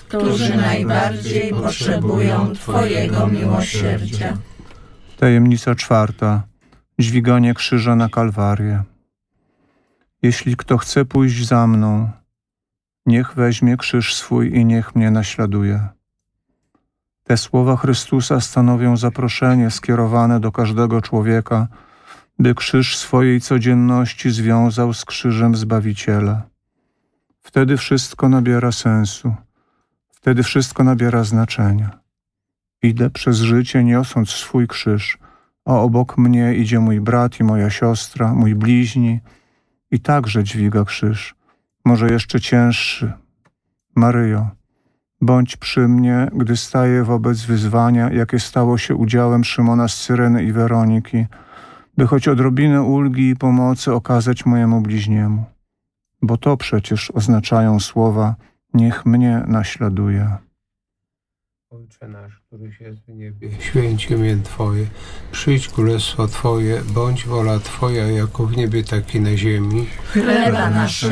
którzy najbardziej potrzebują Twojego miłosierdzia. Tajemnica czwarta. Dźwiganie krzyża na Kalwarię. Jeśli kto chce pójść za mną, niech weźmie krzyż swój i niech mnie naśladuje. Te słowa Chrystusa stanowią zaproszenie skierowane do każdego człowieka, by krzyż swojej codzienności związał z krzyżem Zbawiciela. Wtedy wszystko nabiera sensu, wtedy wszystko nabiera znaczenia. Idę przez życie niosąc swój krzyż, a obok mnie idzie mój brat i moja siostra, mój bliźni i także dźwiga krzyż, może jeszcze cięższy. Maryjo, bądź przy mnie, gdy staję wobec wyzwania, jakie stało się udziałem Szymona z Cyreny i Weroniki, by choć odrobinę ulgi i pomocy okazać mojemu bliźniemu. Bo to przecież oznaczają słowa: niech mnie naśladuje. Ojcze nasz, któryś jest w niebie, święć imię Twoje, przyjdź królestwo Twoje, bądź wola Twoja jako w niebie, tak i na ziemi. Chleba naszego